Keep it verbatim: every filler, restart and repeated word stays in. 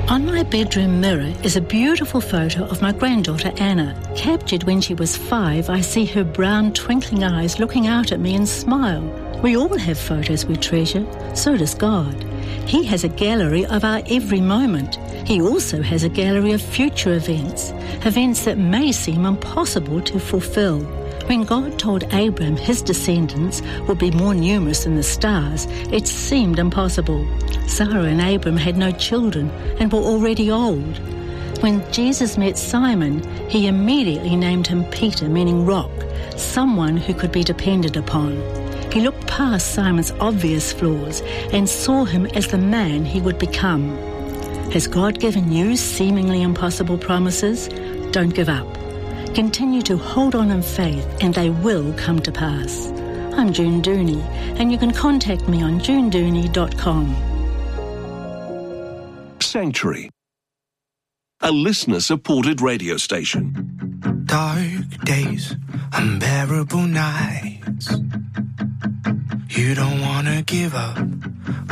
On my bedroom mirror is a beautiful photo of my granddaughter Anna. Captured when she was five, I see her brown twinkling eyes looking out at me and smile. We all have photos we treasure, so does God. He has a gallery of our every moment. He also has a gallery of future events, events that may seem impossible to fulfill. When God told Abram his descendants would be more numerous than the stars, it seemed impossible. Sarah and Abram had no children and were already old. When Jesus met Simon, he immediately named him Peter, meaning rock, someone who could be depended upon. He looked past Simon's obvious flaws and saw him as the man he would become. Has God given you seemingly impossible promises? Don't give up. Continue to hold on in faith and they will come to pass. I'm June Dooney and you can contact me on june dooney dot com. Sanctuary, a listener-supported radio station. Dark days, unbearable nights. You don't want to give up.